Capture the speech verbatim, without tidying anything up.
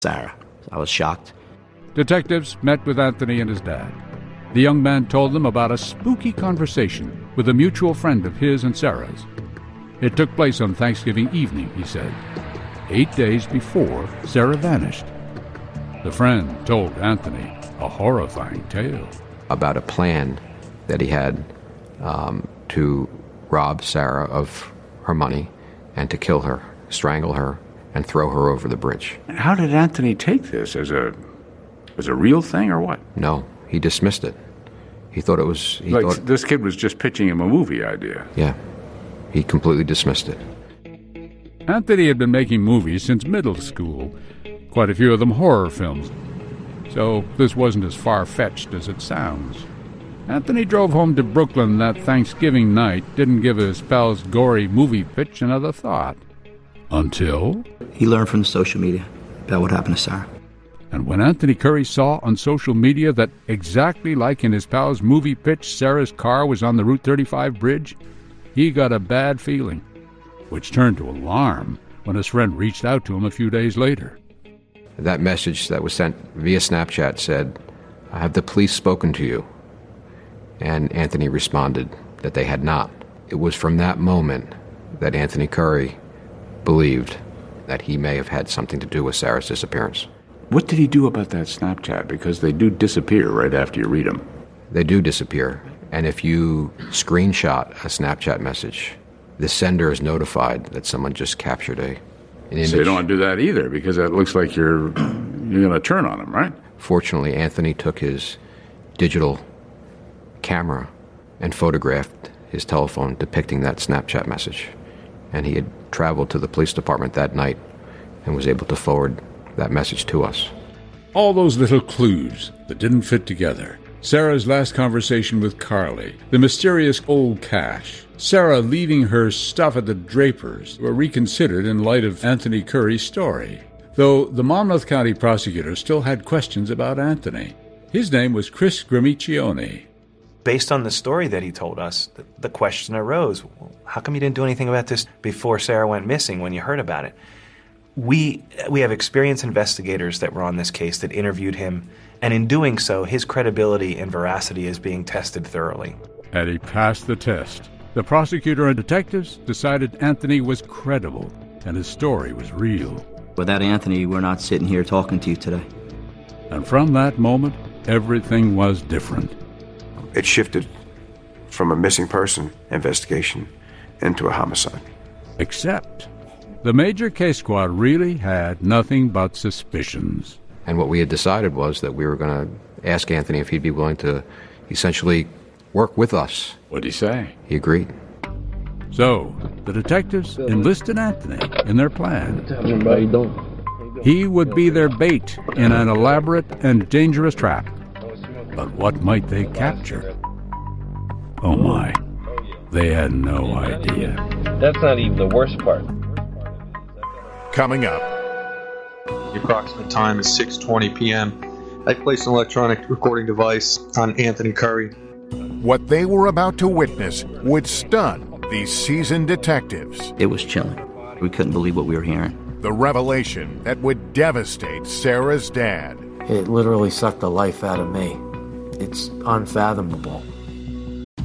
Sarah. I was shocked. Detectives met with Anthony and his dad. The young man told them about a spooky conversation with a mutual friend of his and Sarah's. It took place on Thanksgiving evening, he said, eight days before Sarah vanished. The friend told Anthony a horrifying tale. About a plan that he had um, to rob Sarah of her money and to kill her, strangle her, and throw her over the bridge. How did Anthony take this? As a as a real thing or what? No, he dismissed it. He thought it was... He like thought, this kid was just pitching him a movie idea. Yeah, he completely dismissed it. Anthony had been making movies since middle school, quite a few of them horror films, so this wasn't as far-fetched as it sounds. Anthony drove home to Brooklyn that Thanksgiving night, didn't give his pal's gory movie pitch another thought. Until... He learned from the social media about what happened to Sarah. And when Anthony Curry saw on social media that exactly like in his pal's movie pitch, Sarah's car was on the Route thirty-five bridge, he got a bad feeling, which turned to alarm when his friend reached out to him a few days later. That message that was sent via Snapchat said, "Have the police spoken to you?" And Anthony responded that they had not. It was from that moment that Anthony Curry believed that he may have had something to do with Sarah's disappearance. What did he do about that Snapchat? Because they do disappear right after you read them. They do disappear. And if you screenshot a Snapchat message, the sender is notified that someone just captured a, an image. So you don't want to do that either, because that looks like you're, you're going to turn on them, right? Fortunately, Anthony took his digital camera and photographed his telephone depicting that Snapchat message. And he had traveled to the police department that night and was able to forward that message to us. All those little clues that didn't fit together. Sarah's last conversation with Carly, the mysterious old cache, Sarah leaving her stuff at the Drapers were reconsidered in light of Anthony Curry's story, though the Monmouth County prosecutor still had questions about Anthony. His name was Chris Grimiccione. Based on the story that he told us, the, the question arose, well, how come you didn't do anything about this before Sarah went missing when you heard about it? We we have experienced investigators that were on this case that interviewed him, and in doing so, his credibility and veracity is being tested thoroughly. And he passed the test. The prosecutor and detectives decided Anthony was credible, and his story was real. Without Anthony, we're not sitting here talking to you today. And from that moment, everything was different. It shifted from a missing person investigation into a homicide. Except the major case squad really had nothing but suspicions. And what we had decided was that we were going to ask Anthony if he'd be willing to essentially work with us. What'd he say? He agreed. So, the detectives enlisted Anthony in their plan. He would be their bait in an elaborate and dangerous trap. But what might they capture? Oh my, they had no idea. That's not even the worst part. Coming up. The approximate time is six twenty p.m. I placed an electronic recording device on Anthony Curry. What they were about to witness would stun these seasoned detectives. It was chilling. We couldn't believe what we were hearing. The revelation that would devastate Sarah's dad. It literally sucked the life out of me. It's unfathomable.